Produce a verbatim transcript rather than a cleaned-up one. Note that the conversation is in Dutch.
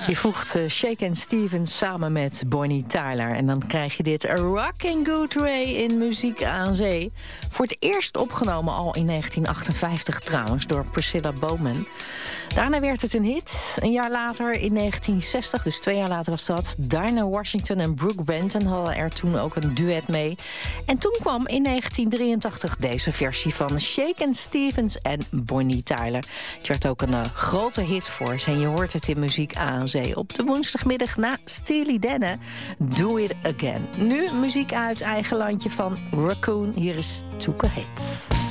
Je voegt uh, Shakin' Stevens samen met Bonnie Tyler. En dan krijg je dit A Rockin' Good Ray in Muziek aan Zee. Voor het eerst opgenomen al in negentien achtenvijftig trouwens door Priscilla Bowman. Daarna werd het een hit. Een jaar later, in negentien zestig, dus twee jaar later was dat... Dinah Washington en Brooke Benton hadden er toen ook een duet mee. En toen kwam in negentien drieëntachtig deze versie van Shakin' Stevens en Bonnie Tyler. Het werd ook een uh, grote hit voor ze. En je hoort het in Muziek aan Zee op de woensdagmiddag na Steely Dan. Do It Again. Nu muziek uit eigen landje van Raccoon. Hier is Took a Hit.